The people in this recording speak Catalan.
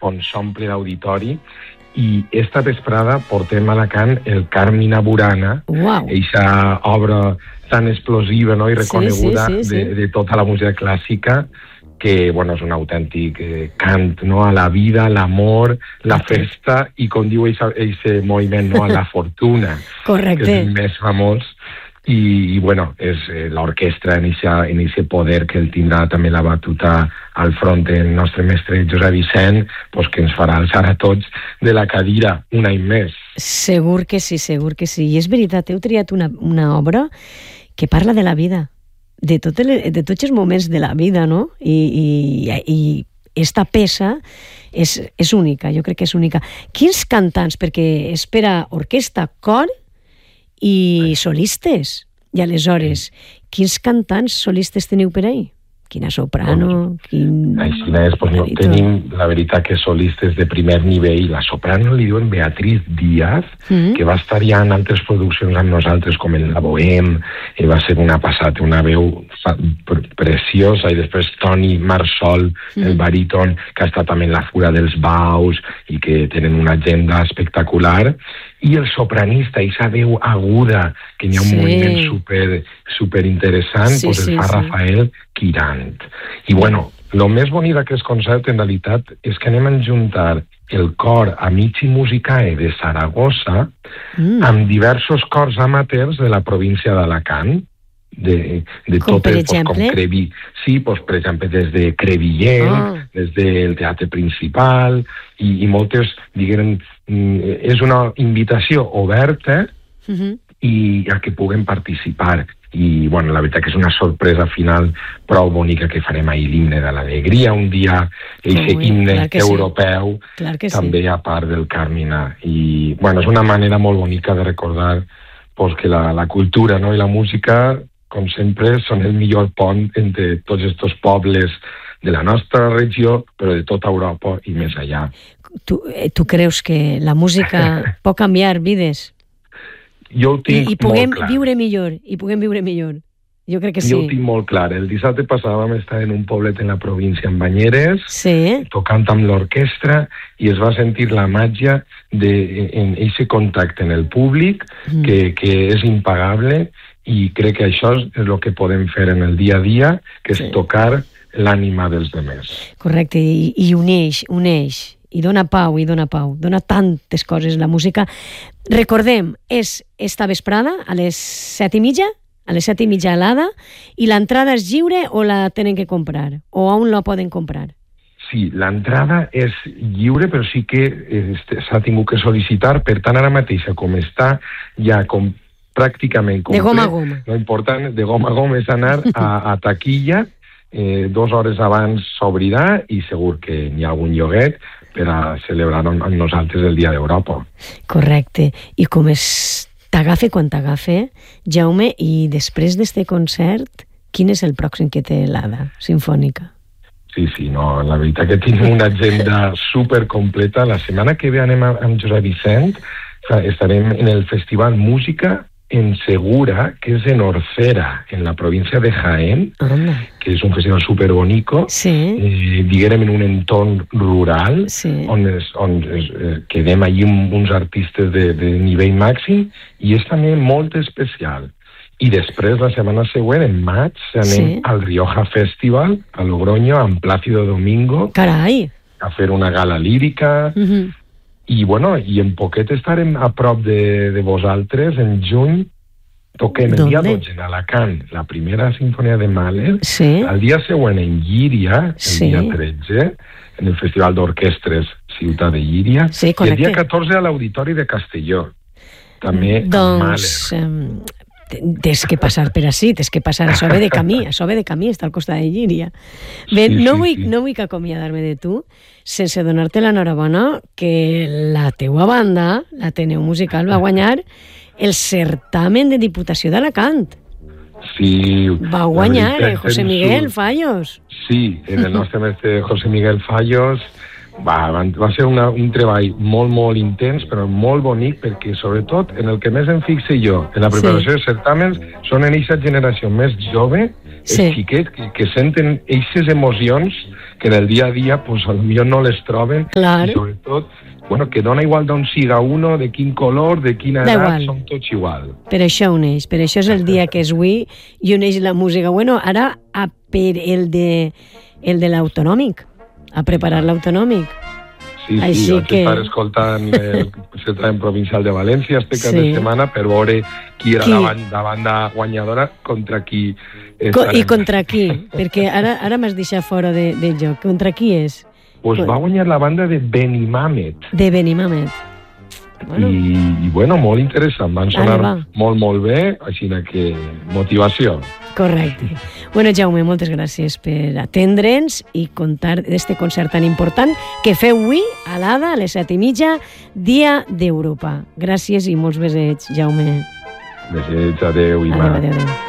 on s'omple l'auditori, i esta vesprada portem a Alacant el Carmina Burana, eixa obra tan explosiva, no?, i reconeguda de tota la música clàssica, que bueno, és un autèntic cant, no?, a la vida, a l'amor, la festa, i com diu eixe moviment, no?, a la fortuna. Correcte. Que és el més famós. I bueno, és l'orquestra en aquest poder que el tindrà també la batuta al front el nostre mestre Josep Vicent, pues, que ens farà alçar a tots de la cadira un any més. Segur que sí, segur que sí. I és veritat, heu triat una obra que parla de la vida, de tots els moments de la vida, no? I esta peça és única, jo crec que és única. Quins cantants? Perquè és per a orquestra, cor i solistes. I aleshores, quins cantants solistes teniu per ahí? Quina soprano? Així és, pues, no, tenim, la veritat, que solistes de primer nivell. La soprano li diuen Beatriz Díaz, que va estar ja en altres produccions amb nosaltres, com en La Bohème, va ser una passada, una veu preciosa, i després Toni Marsol, el baríton, que ha estat també en La Fura dels Baus, i que tenen una agenda espectacular. I el sopranista, aquesta veu aguda, que n'hi ha un moviment super interessant, pues el fa Rafael Quirant. I bueno, el més bonic d'aquest concert, en realitat, és que anem a juntar el cor Amici Musicae de Saragossa amb diversos cors amateurs de la província d'Alacant, de com tot per exemple? Com Crevi. Sí, pues, per exemple, des de Crevillent, des del Teatre Principal, i moltes, diguem, és una invitació oberta i a que puguem participar. I, bueno, la veritat que és una sorpresa final prou bonica que farem ahir, l'himne de l'alegria, un dia, aquest himne europeu, també a part del Carmina. I, bueno, és una manera molt bonica de recordar pues, que la cultura, no?, i la música, com sempre, són el millor pont entre tots aquests pobles de la nostra regió, però de tota Europa i més allà. Tu creus que la música pot canviar vides? Jo ho tinc molt clar. I puguem viure millor. Jo crec que sí. Jo ho tinc molt clar. El dissabte passat vam estar en un poblet en la província, en Banyeres, tocant amb l'orquestra, i es va sentir la màgia en aquest contacte en el públic, que és impagable, i crec que això és el que podem fer en el dia a dia, que és tocar l'ànima dels demés. Correcte, i uneix, i dona pau, dona tantes coses la música. Recordem, és esta vesprada a les 7:30, a les 7:30 a l'Ada, i l'entrada és lliure o la tenen que comprar? O on la poden comprar? Sí, l'entrada és lliure, però sí que s'ha tingut que sol·licitar, per tant ara mateixa com està ja pràcticament complet. De goma a goma. Lo important de goma a goma és anar a taquilla, 2 hores abans s'obrirà, i segur que hi ha algun lloguet per a celebrar amb nosaltres el Dia d'Europa. Correcte. I com t'agafa quan t'agafa, Jaume, i després d'este concert, quin és el pròxim que té l'Ada Simfònica? Sí, no, la veritat que tinc una agenda supercompleta. La setmana que ve anem amb Josep Vicent, estarem en el Festival Música en Segura, que és en Orcera, en la província de Jaén, que és un festival superbonico, diguem en un entorn rural, on quedem allí uns artistes de nivell màxim, i és també molt especial. I després, la setmana següent, en maig, anem al Rioja Festival, a Logroño, amb Plácido Domingo, a fer una gala lírica. I, bueno, i en poquet estarem a prop de vosaltres. En juny toquem el dia 12 en Alacant la primera sinfonia de Mahler, el dia següent en Llíria, el dia 13, en el Festival d'Orquestres Ciutat de Llíria, i el dia 14 a l'Auditori de Castelló, també amb Mahler. Tens que passar per ací, tens que passar a Sove de Camí, està al costat de Llíria. Bé, no vull acomiadar-me de tu sense donar-te l'enhorabona que la teua banda, l'Ateneu Musical, va guanyar el certamen de Diputació d'Alacant. Sí. Va guanyar José Miguel Fallos. Sí, el nostre mestre José Miguel Fallos. Va ser un treball molt, molt intens, però molt bonic, perquè sobretot en el que més em fixe jo en la preparació de certàmens són en aquesta generació més jove, els xiquets que senten aquestes emocions que en el dia a dia pues, potser no les troben. Clar. I sobretot, bueno, que dona igual d'on siga uno, de quin color, de quina edat, som tots igual. Per això uneix, per això és el dia que és avui i uneix la música. Bueno, ara per el de l'autonòmic, a preparar l'autonòmic. Sí, així vaig estar escoltant el certamen provincial de València este cap de setmana per veure qui era la banda guanyadora contra qui... I contra qui? Perquè ara m'has deixat fora de joc. Contra qui és? Pues va guanyar la banda de Benimamet. De Benimamet. Bueno. I bueno, molt interessant. Van sonar molt bé, així que motivació. Correcte. Bueno, Jaume, moltes gràcies per atendre'ns i contar d'este concert tan important que feu avui a l'Ada, a les 7:30, Dia d'Europa. Gràcies i molts besets, Jaume. Besets, adeu, Ima. Adeu.